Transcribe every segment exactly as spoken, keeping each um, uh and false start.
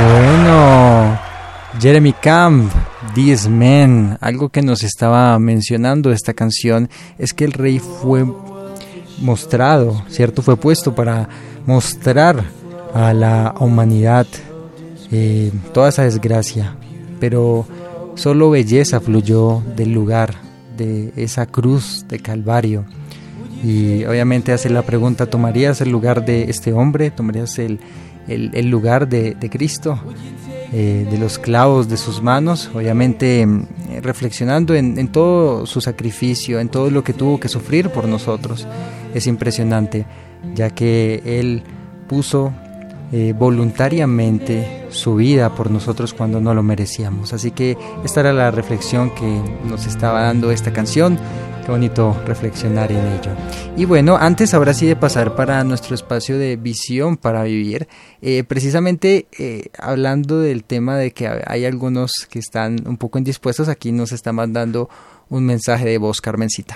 Bueno, Jeremy Camp, This Man, algo que nos estaba mencionando esta canción es que el rey fue mostrado, ¿cierto? Fue puesto para mostrar a la humanidad eh, toda esa desgracia, pero solo belleza fluyó del lugar, de esa cruz de Calvario. Y obviamente hace la pregunta, ¿tomarías el lugar de este hombre? ¿Tomarías el, el, el lugar de, de Cristo? Eh, de los clavos de sus manos, obviamente eh, reflexionando en, en todo su sacrificio, en todo lo que tuvo que sufrir por nosotros. Es impresionante, ya que Él puso eh, voluntariamente su vida por nosotros cuando no lo merecíamos. Así que esta era la reflexión que nos estaba dando esta canción. Qué bonito reflexionar en ello. Y bueno, antes ahora sí de pasar para nuestro espacio de visión para vivir, eh, precisamente eh, hablando del tema de que hay algunos que están un poco indispuestos, aquí nos está mandando un mensaje de voz Carmencita.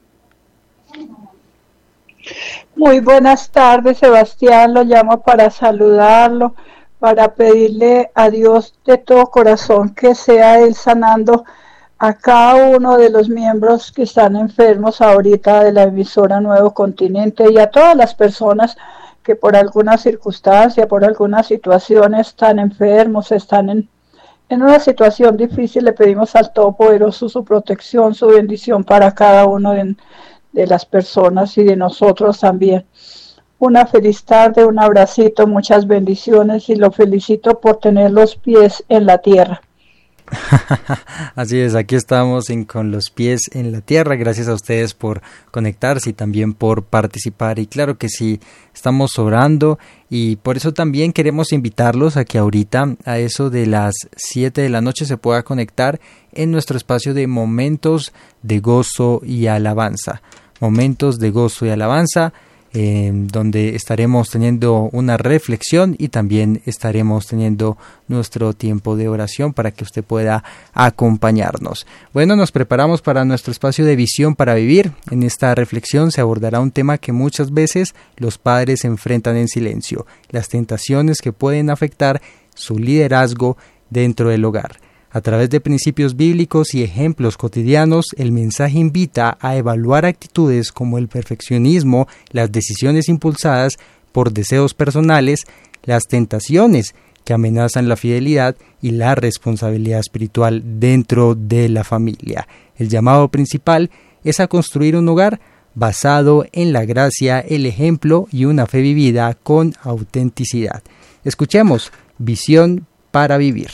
Muy buenas tardes, Sebastián, lo llamo para saludarlo, para pedirle a Dios de todo corazón que sea Él sanando a cada uno de los miembros que están enfermos ahorita de la emisora Nuevo Continente y a todas las personas que por alguna circunstancia, por alguna situación están enfermos, están en, en una situación difícil. Le pedimos al Todopoderoso su protección, su bendición para cada uno de, de las personas y de nosotros también. Una feliz tarde, un abracito, muchas bendiciones y lo felicito por tener los pies en la tierra. Así es, aquí estamos en Con los Pies en la Tierra. Gracias a ustedes por conectarse y también por participar. Y claro que sí, estamos orando y por eso también queremos invitarlos a que ahorita a eso de las siete de la noche se pueda conectar en nuestro espacio de Momentos de Gozo y Alabanza. Momentos de Gozo y Alabanza. Eh, donde estaremos teniendo una reflexión y también estaremos teniendo nuestro tiempo de oración para que usted pueda acompañarnos. Bueno, nos preparamos para nuestro espacio de visión para vivir. En esta reflexión se abordará un tema que muchas veces los padres enfrentan en silencio, las tentaciones que pueden afectar su liderazgo dentro del hogar. A través de principios bíblicos y ejemplos cotidianos, el mensaje invita a evaluar actitudes como el perfeccionismo, las decisiones impulsadas por deseos personales, las tentaciones que amenazan la fidelidad y la responsabilidad espiritual dentro de la familia. El llamado principal es a construir un hogar basado en la gracia, el ejemplo y una fe vivida con autenticidad. Escuchemos Visión para Vivir.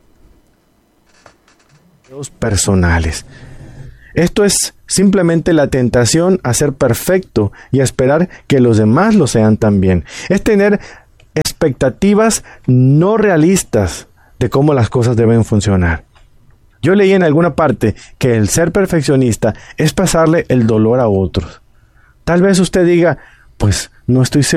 Personales. Esto es simplemente la tentación a ser perfecto y a esperar que los demás lo sean también. Es tener expectativas no realistas de cómo las cosas deben funcionar. Yo leí en alguna parte que el ser perfeccionista es pasarle el dolor a otros. Tal vez usted diga, pues no estoy seguro